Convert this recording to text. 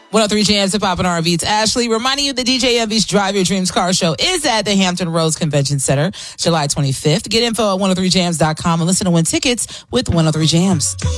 103 Jams Hip Hop and R&B. It's Ashley reminding you the DJ Envy's Drive Your Dreams car show is at the Hampton Roads Convention Center, July 25th. Get info at 103jams.com and listen to win tickets with 103 Jams.